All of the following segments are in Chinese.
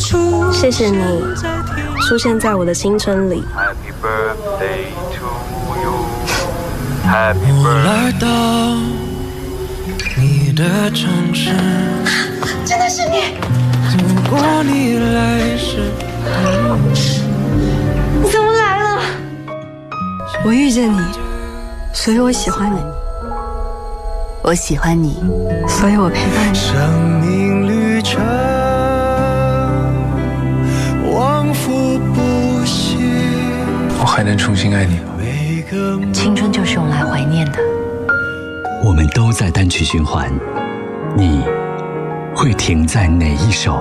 谢谢你出现在我的青春里。 Happy birthday to you. Happy 我 birthday. 来到你的城市， 真的是你！ 走过你来时， 你怎么来了？ 我遇见你，所以我喜欢你。 我喜欢你， 所以我陪伴你。 生命旅程往复不息。 我还能重新爱你吗？ 每个青春就是用来怀念的。 我们都在单曲循环，你会停在哪一首？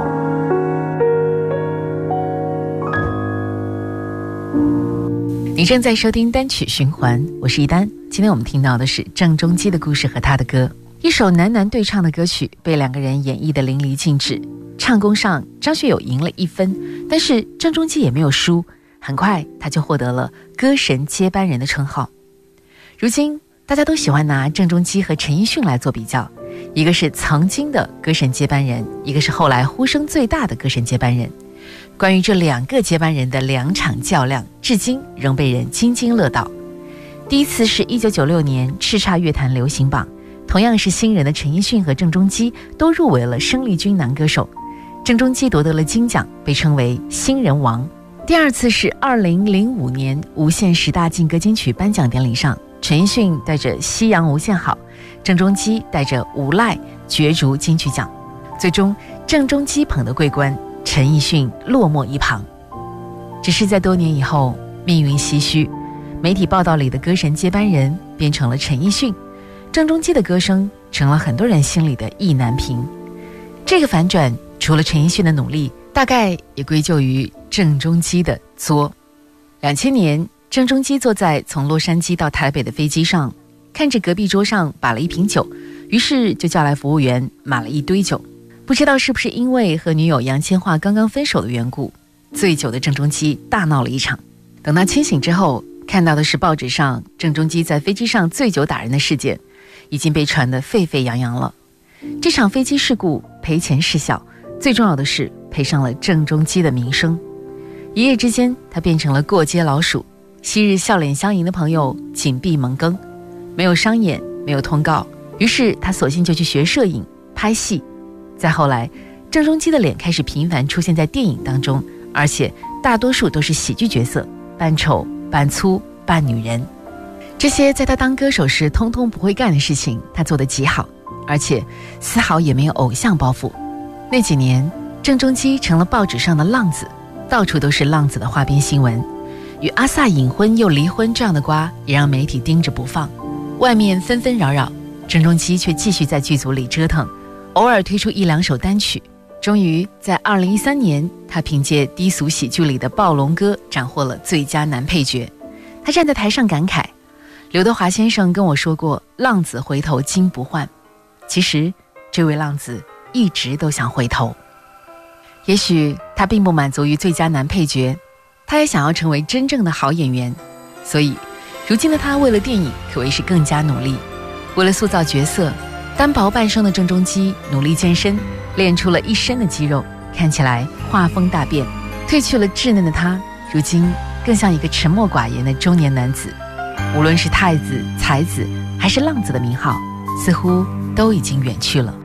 你正在收听单曲循环，我是一丹。今天我们听到的是郑中基的故事和他的歌，一首男男对唱的歌曲，被两个人演绎得淋漓尽致。唱功上，张学友赢了1分，但是郑中基也没有输，很快他就获得了歌神接班人的称号。如今大家都喜欢拿郑中基和陈奕迅来做比较，一个是曾经的歌神接班人，一个是后来呼声最大的歌神接班人。关于这2个接班人的2场较量，至今仍被人津津乐道。第一次是1996年叱咤乐坛流行榜，同样是新人的陈奕迅和郑中基都入围了生力军男歌手，郑中基夺得了金奖，被称为新人王。第二次是2005年无线10大劲歌金曲颁奖典礼上，陈奕迅带着《夕阳无限好》，郑中基带着《无赖》角逐金曲奖，最终郑中基捧得桂冠，陈奕迅落寞一旁。只是在多年以后，命运唏嘘，媒体报道里的歌神接班人变成了陈奕迅，郑中基的歌声成了很多人心里的意难平。这个反转除了陈奕迅的努力，大概也归咎于郑中基的作。2000年，郑中基坐在从洛杉矶到台北的飞机上，看着隔壁桌上摆了一瓶酒，于是就叫来服务员买了一堆酒。不知道是不是因为和女友杨千嬅刚刚分手的缘故，醉酒的郑中基大闹了一场。等他清醒之后，看到的是报纸上郑中基在飞机上醉酒打人的事件，已经被传得沸沸扬扬了。这场飞机事故赔钱事小，最重要的是赔上了郑中基的名声。一夜之间，他变成了过街老鼠，昔日笑脸相迎的朋友紧闭门羹，没有商演，没有通告，于是他索性就去学摄影拍戏。再后来，郑中基的脸开始频繁出现在电影当中，而且大多数都是喜剧角色，扮丑扮粗扮女人，这些在他当歌手时通通不会干的事情他做得极好，而且丝毫也没有偶像包袱。那几年，郑中基成了报纸上的浪子，到处都是浪子的花边新闻，与阿萨隐婚又离婚这样的瓜也让媒体盯着不放。外面纷纷扰扰，郑中基却继续在剧组里折腾，偶尔推出1、2首单曲。终于在2013年，他凭借低俗喜剧里的暴龙哥斩获了最佳男配角。他站在台上感慨，刘德华先生跟我说过，浪子回头金不换。其实这位浪子一直都想回头。也许他并不满足于最佳男配角，他也想要成为真正的好演员。所以如今的他为了电影可谓是更加努力。为了塑造角色，单薄半生的郑中基努力健身，练出了一身的肌肉，看起来画风大变。褪去了稚嫩的他，如今更像一个沉默寡言的中年男子。无论是太子、才子还是浪子的名号，似乎都已经远去了。